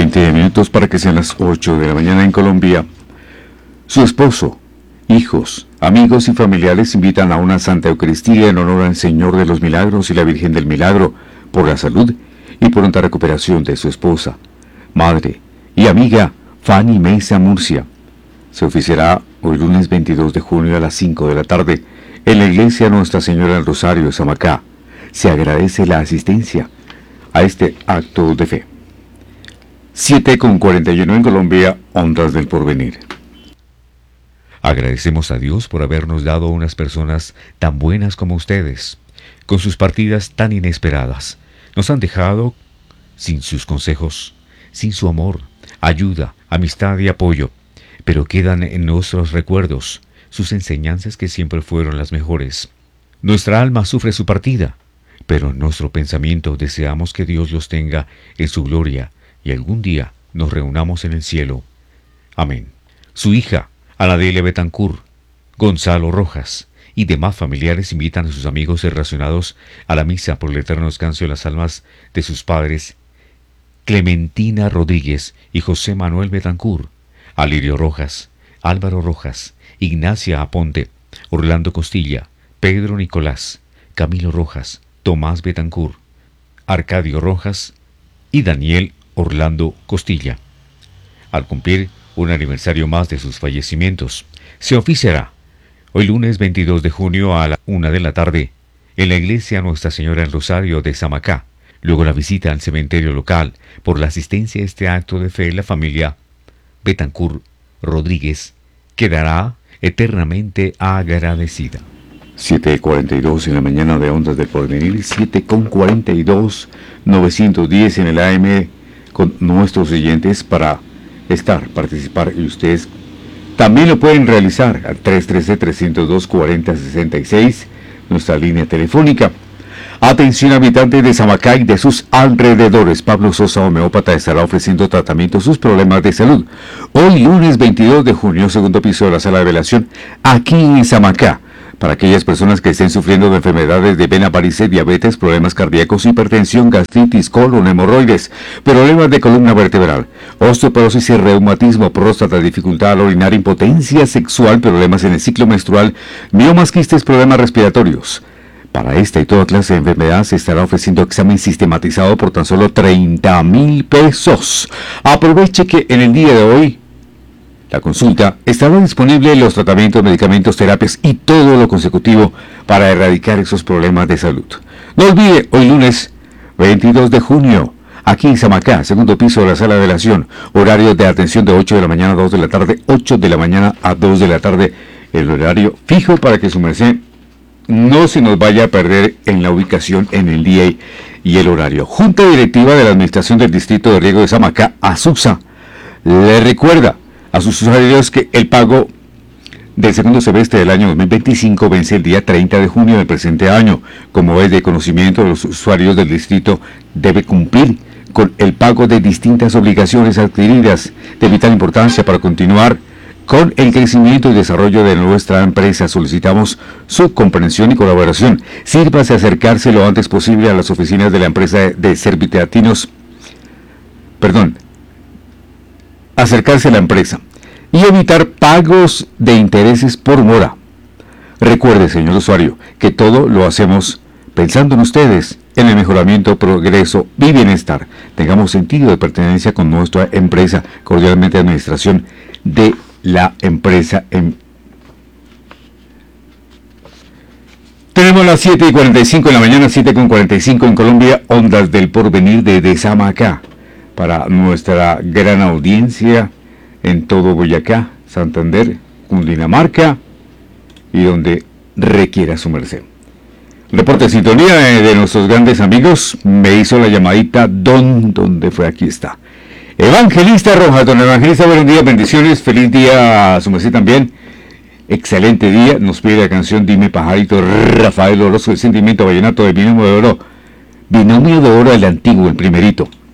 20 minutos para que sean las 8 de la mañana en Colombia. Su esposo, hijos, amigos y familiares invitan a una Santa Eucaristía en honor al Señor de los Milagros y la Virgen del Milagro por la salud y pronta recuperación de su esposa, madre y amiga Fanny Mesa Murcia. Se oficiará hoy lunes 22 de junio a las 5 de la tarde en la iglesia Nuestra Señora del Rosario de Samacá. Se agradece la asistencia a este acto de fe. 7:41 en Colombia, Ondas del Porvenir. Agradecemos a Dios por habernos dado unas personas tan buenas como ustedes. Con sus partidas tan inesperadas, nos han dejado sin sus consejos, sin su amor, ayuda, amistad y apoyo. Pero quedan en nuestros recuerdos sus enseñanzas que siempre fueron las mejores. Nuestra alma sufre su partida, pero en nuestro pensamiento deseamos que Dios los tenga en su gloria y algún día nos reunamos en el cielo. Amén. Su hija, Anadela Betancourt, Gonzalo Rojas y demás familiares invitan a sus amigos relacionados a la misa por el eterno descanso de las almas de sus padres, Clementina Rodríguez y José Manuel Betancourt, Alirio Rojas, Álvaro Rojas, Ignacia Aponte, Orlando Costilla, Pedro Nicolás, Camilo Rojas, Tomás Betancourt, Arcadio Rojas y Daniel Orlando Costilla. Al cumplir un aniversario más de sus fallecimientos, se oficiará hoy lunes 22 de junio a la 1 de la tarde en la iglesia Nuestra Señora del Rosario de Samacá. Luego la visita al cementerio local. Por la asistencia a este acto de fe, la familia Betancourt Rodríguez quedará eternamente agradecida. 7:42 en la mañana de Ondas del Porvenir, 7:42, 910 en el AM con nuestros oyentes para participar, y ustedes también lo pueden realizar al 313-302-4066, nuestra línea telefónica. Atención habitantes de Samacá y de sus alrededores. Pablo Sosa, homeópata, estará ofreciendo tratamiento a sus problemas de salud. Hoy lunes 22 de junio, segundo piso de la sala de velación, aquí en Samacá. Para aquellas personas que estén sufriendo de enfermedades de vena, varices, diabetes, problemas cardíacos, hipertensión, gastritis, colon, hemorroides, problemas de columna vertebral, osteoporosis y reumatismo, próstata, dificultad al orinar, impotencia sexual, problemas en el ciclo menstrual, miomas, quistes, problemas respiratorios. Para esta y toda clase de enfermedad se estará ofreciendo examen sistematizado por tan solo 30,000 pesos. Aproveche que en el día de hoy la consulta estará disponible en los tratamientos, medicamentos, terapias y todo lo consecutivo para erradicar esos problemas de salud. No olvide, hoy lunes 22 de junio, aquí en Samacá, segundo piso de la sala de velación, horario de atención de 8 de la mañana a 2 de la tarde, 8 de la mañana a 2 de la tarde, el horario fijo para que su merced no se nos vaya a perder en la ubicación, en el día y el horario. Junta Directiva de la Administración del Distrito de Riego de Samacá, ASUSA, le recuerda a sus usuarios que el pago del segundo semestre del año 2025 vence el día 30 de junio del presente año. Como es de conocimiento, los usuarios del distrito deben cumplir con el pago de distintas obligaciones adquiridas de vital importancia para continuar con el crecimiento y desarrollo de nuestra empresa. Solicitamos su comprensión y colaboración. Sírvase a acercarse lo antes posible a las oficinas de la empresa de Serviteatinos. Acercarse a la empresa y evitar pagos de intereses por mora. Recuerde, señor usuario, que todo lo hacemos pensando en ustedes, en el mejoramiento, progreso y bienestar. Tengamos sentido de pertenencia con nuestra empresa. Cordialmente, administración de la empresa. Tenemos las 7:45 en la mañana, 7:45 en Colombia, Ondas del Porvenir de Samacá, para nuestra gran audiencia en todo Boyacá, Santander, Cundinamarca y donde requiera su merced. Reporte de sintonía de nuestros grandes amigos. Me hizo la llamadita ¿dónde fue? Aquí está. Evangelista Rojas, don Evangelista, buenos días, bendiciones, feliz día a su merced también. Excelente día. Nos pide la canción Dime Pajarito, Rafael Orozco, el sentimiento vallenato de Binomio de Oro. Binomio de Oro, el antiguo, el primerito.